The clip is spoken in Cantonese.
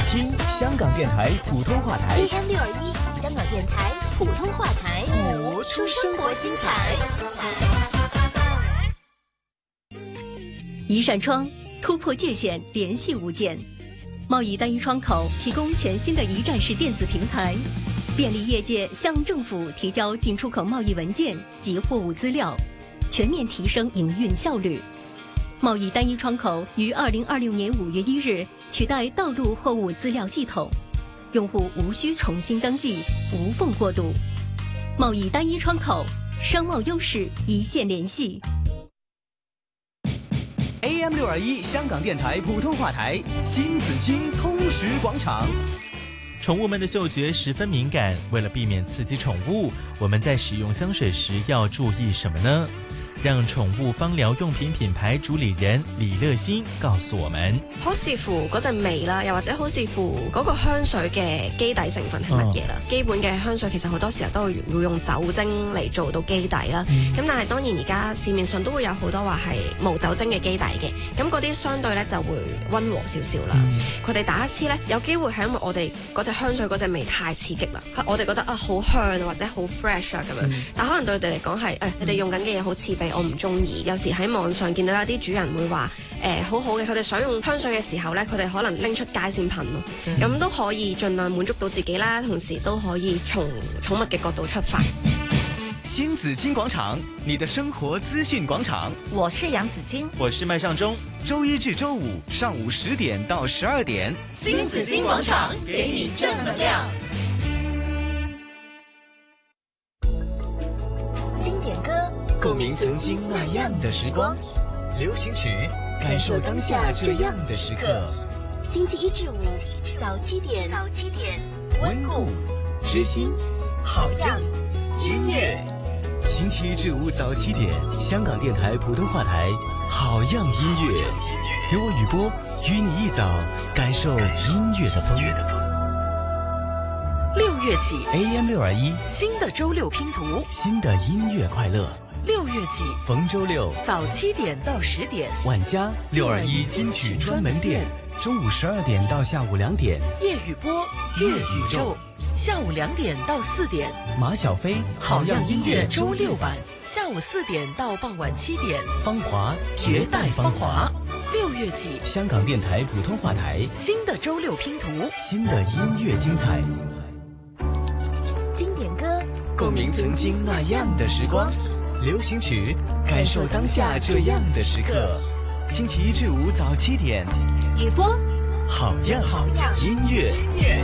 听香港电台普通话台 AM621 香港电台普通话台， 活出生活精彩。 一扇窗突破界限，联系物件。贸易单一窗口提供全新的一站式电子平台，便利业界向政府提交进出口贸易文件及货物资料，全面提升营运效率。贸易单一窗口于2026年5月1日取代道路货物资料系统，用户无需重新登记，无缝过渡。贸易单一窗口，商贸优势一线联系。 AM621 香港电台普通话台新紫荆通识广场。 宠物们的嗅觉十分敏感，为了避免刺激宠物，我们在使用香水时要注意什麼呢？讓寵物芳療用品品牌主理人李樂欣告訴我們： 好視乎嗰陣味啦，又或者好視乎嗰個香水嘅基底成分係乜嘢啦。基本嘅香水其實好多時候都會用酒精嚟做到基底啦。咁但係當然而家市面上都會有好多話係無酒精嘅基底嘅，咁嗰啲相對咧就會溫和少少啦。佢哋打一次咧，有機會係因為我哋嗰隻香水嗰隻味太刺激啦，我哋覺得好香或者好 fresh 啊咁樣，但可能對佢哋嚟講係你哋用緊嘅嘢好刺鼻。我唔中意，有時喺網上見到有啲主人會話好好嘅，佢哋想用香水嘅時候呢，佢哋可能拎出街先噴咯，咁都可以盡量滿足到自己啦，同時都可以從寵物嘅角度出發。 新紫荊廣場，你的生活資訊廣場。 我是楊子矜， 我是麥尚中。 周一至周五上午10點到12點， 新紫荊廣場給你正能量。 經典歌， 共鳴曾經那樣的時光，流行曲，感受當下這樣的時刻。 星期一至五早7點， 溫故知新，好樣音樂。星期一至五早7點，香港電台普通話台，好樣音樂，由我雨波與你一早感受音樂的風。 6月起 AM621 新的周六拼圖， 新的音樂快樂。 6月起逢周六早7點到10點， 萬家621金曲專門店，中午12點到下午2點， 葉雨波粵宇宙，下午2點到4點， 馬小飛好樣音樂周6版，下午4點到傍晚7點， 芳華絕代芳華。6月起香港電台普通話台， 新的周六拼圖， 新的音樂精彩。 經典歌， 共鳴曾經那樣的時光，流行曲，感受當下這樣的時刻。星期一至五早7點， 雨波， 好樣音樂。